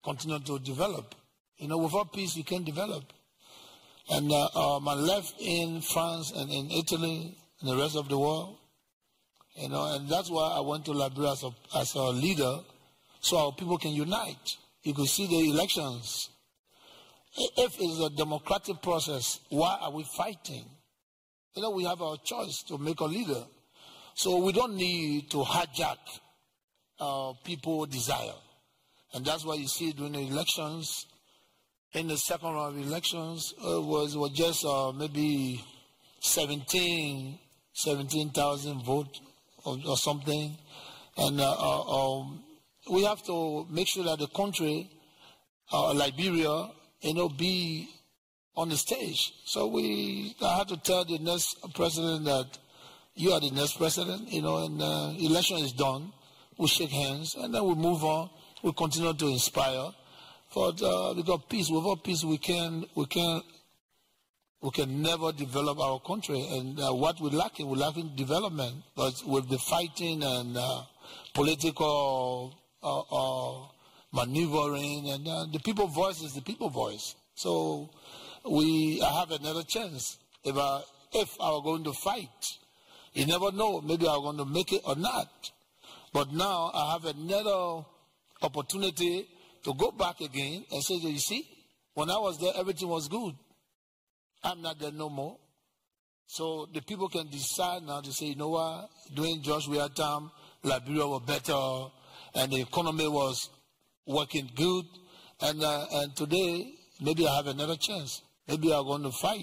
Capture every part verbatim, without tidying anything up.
continue to develop. You know, without peace, you can't develop. And uh, um, I left in France and in Italy and the rest of the world. You know, and that's why I went to Liberia as a, as a leader, so our people can unite. You could see the elections. If it's a democratic process, why are we fighting? You know, we have our choice to make a leader. So we don't need to hijack uh, people's desire. And that's why you see during the elections, in the second round of elections, uh, was, was just uh, maybe seventeen thousand votes or, or something. And uh, uh, um, we have to make sure that the country, uh, Liberia, you know, be on the stage. So we I had to tell the next president that you are the next president, you know, and uh, election is done. We shake hands, and then we move on. We continue to inspire. But uh, because peace, without peace, we can we can we can never develop our country. And uh, what we're lacking, we're lacking development. But with the fighting and uh, political uh, uh, maneuvering, and uh, the people's voice is the people's voice. So we I have another chance. If I if I were going to fight, you never know. Maybe I'm going to make it or not. But now I have another opportunity to go back again and say, you see, when I was there, everything was good. I'm not there no more. So the people can decide now to say, you know what, during George Weah time, Liberia was better, and the economy was working good. And uh, and today, maybe I have another chance. Maybe I'm going to fight.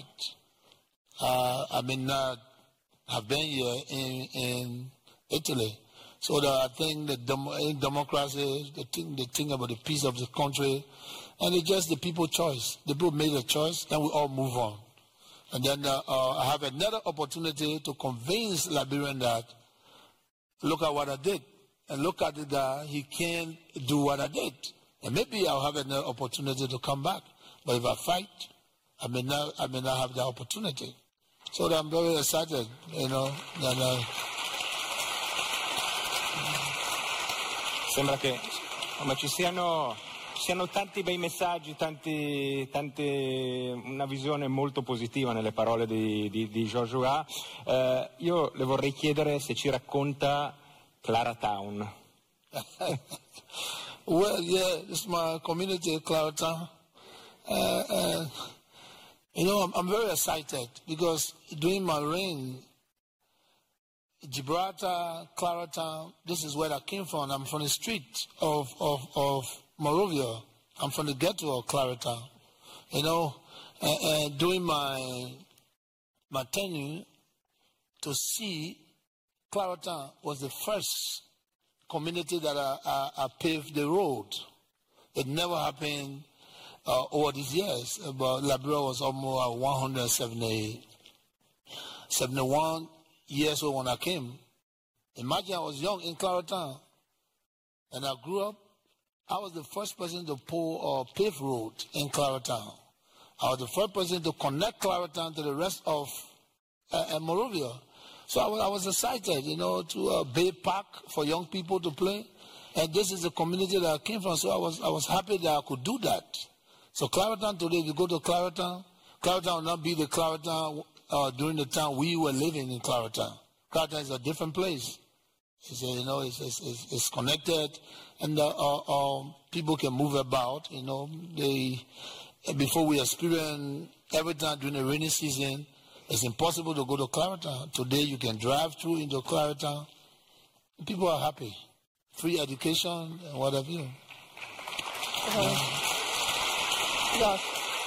Uh, I may not have been here in, in Italy. So that I think the dem in democracy, the thing, the thing about the peace of the country, and it's just the people's choice. The people made a choice, then we all move on. And then uh, uh, I have another opportunity to convince Liberian that, look at what I did, and look at it that he can't do what I did. And maybe I'll have another opportunity to come back. But if I fight, I may not, I may not have the opportunity. So I'm very excited, you know. And, uh, Sembra che insomma, ci siano, ci siano tanti bei messaggi, tanti, tanti, una visione molto positiva nelle parole di, di, di George Weah. Eh, io le vorrei chiedere se ci racconta Claratown. Well, yeah, it's my community, Claratown. Uh, uh, you know, I'm, I'm very excited because during my reign, Gibraltar, Claratown, this is where I came from. I'm from the street of, of, of Monrovia. I'm from the ghetto of Claratown. You know, and, and during my, my tenure, to see Claratown was the first community that I, I, I paved the road. It never happened uh, over these years, but Liberia was almost one hundred seventy, seventy-one years old when I came. Imagine I was young in Claratown, and I grew up. I was the first person to pull a paved road in Claratown. I was the first person to connect Claratown to the rest of uh, Monrovia. So I was, I was excited, you know, to a Bay Park for young people to play. And this is the community that I came from, so I was, I was happy that I could do that. So Claratown today, if you go to Claratown, Claratown will not be the Claratown uh, during the time we were living in Claratown. Claratown is a different place. It's, you know, it's, it's, it's connected, and uh, uh, uh, people can move about, you know. They, before we experience every time during the rainy season, it's impossible to go to Claratown. Today you can drive through into Claratown. People are happy. Free education and what have you. Uh-huh. Yeah. Yes.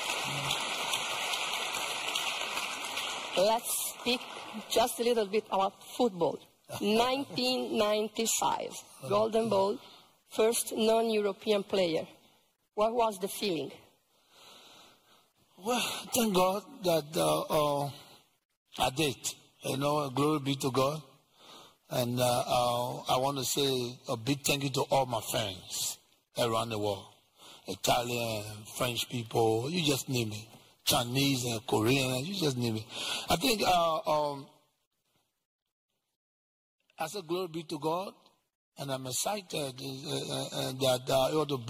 Yeah. Let's speak just a little bit about football. nineteen ninety-five, Golden Ball, first non-European player. What was the feeling? Well, thank God that uh, uh, I did. You know, glory be to God. And uh, uh, I want to say a big thank you to all my friends around the world. Italian, French people, you just name it. Chinese and Korean, you just name it. I think uh, um, I said glory be to God, and I'm excited uh, uh, that uh, it ought to